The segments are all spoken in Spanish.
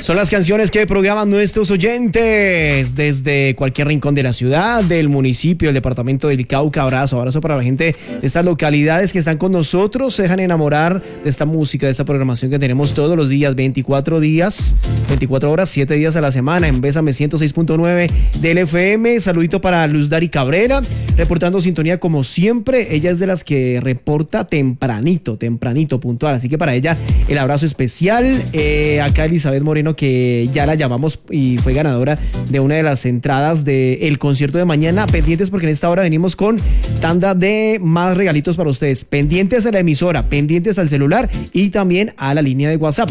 Son las canciones que programan nuestros oyentes desde cualquier rincón de la ciudad, del municipio, del departamento del Cauca. Abrazo para la gente de estas localidades que están con nosotros. Se dejan enamorar de esta música, de esta programación que tenemos todos los días, 24 horas, 7 días a la semana en Bésame 106.9 del FM. Saludito para Luz Dari Cabrera, reportando sintonía como siempre. Ella es de las que reporta tempranito, puntual. Así que para ella el abrazo especial. Acá Elizabeth Moreno, que ya la llamamos y fue ganadora de una de las entradas del concierto de mañana. Pendientes porque en esta hora venimos con tanda de más regalitos para ustedes. Pendientes a la emisora, pendientes al celular y también a la línea de WhatsApp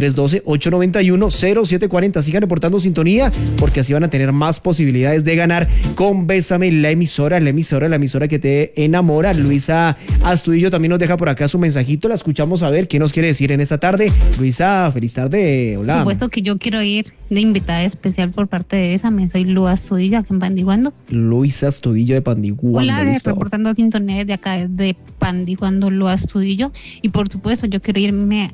312-891-0740. Sigan reportando sintonía porque así van a tener más posibilidades de ganar con Bésame, la emisora que te enamora. Luisa Astudillo también nos deja por acá su mensajito. La escuchamos a ver qué nos quiere decir en esta tarde. Luisa, feliz tarde. Hola. Por supuesto que yo quiero ir de invitada especial por parte de Bésame. Soy Luisa Astudillo, aquí en Pandiguando. Luisa Astudillo de Pandiguando. Hola, reportando sintonía desde acá, de Pandiguando, Luisa Astudillo. Y por supuesto, yo quiero irme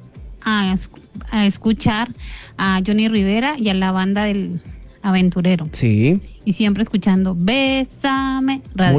a escuchar a Johnny Rivera y a la banda del Aventurero. Sí. Y siempre escuchando Bésame, Radio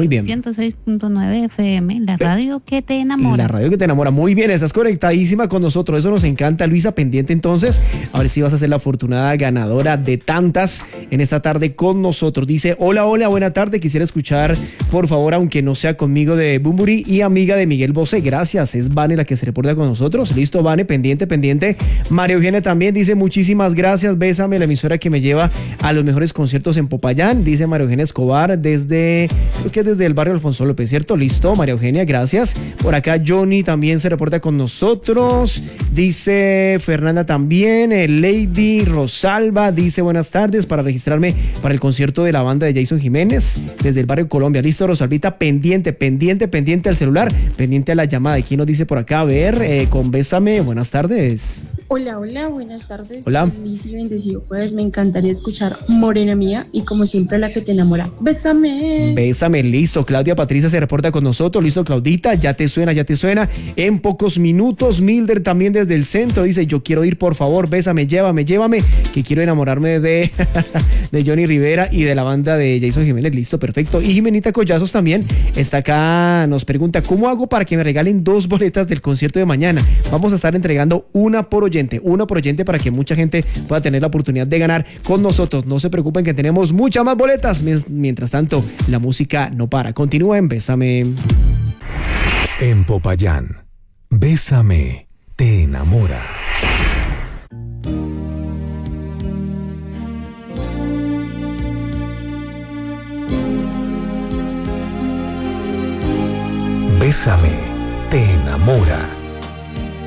106.9 FM, la radio que te enamora. La radio que te enamora. Muy bien, estás conectadísima con nosotros. Eso nos encanta, Luisa. Pendiente entonces. A ver si vas a ser la afortunada ganadora de tantas en esta tarde con nosotros. Dice, hola, buena tarde. Quisiera escuchar, por favor, aunque no sea conmigo, de Bumburi y amiga de Miguel Bosé. Gracias. Es Vane la que se reporta con nosotros. Listo, Vane, pendiente. María Eugenia también dice, muchísimas gracias. Bésame, la emisora que me lleva a los mejores conciertos en Popayán. Dice María Eugenia Escobar creo que es desde el barrio Alfonso López, ¿cierto? Listo, María Eugenia, gracias. Por acá Johnny también se reporta con nosotros. Dice Fernanda también. Lady Rosalba dice, buenas tardes, para registrarme para el concierto de la banda de Jason Jiménez desde el barrio Colombia. Listo, Rosalvita, pendiente al celular, pendiente a la llamada. ¿Quién nos dice por acá? A ver, con Bésame, buenas tardes. Hola, buenas tardes. Hola. Feliz y bendecido jueves. Me encantaría escuchar Morena Mía y como siempre la que te enamora. Bésame, listo. Claudia Patricia se reporta con nosotros. Listo, Claudita, ya te suena. En pocos minutos. Milder también desde el centro dice, yo quiero ir, por favor, bésame, llévame, que quiero enamorarme de Johnny Rivera y de la banda de Jason Jiménez. Listo, perfecto. Y Jimenita Collazos también está acá, nos pregunta, ¿cómo hago para que me regalen 2 boletas del concierto de mañana? Vamos a estar entregando una por oyente para que mucha gente pueda tener la oportunidad de ganar con nosotros. No se preocupen que tenemos muchas más boletas. Mientras tanto, la música no para. Continúa en Bésame. En Popayán, Bésame te enamora. Bésame te enamora.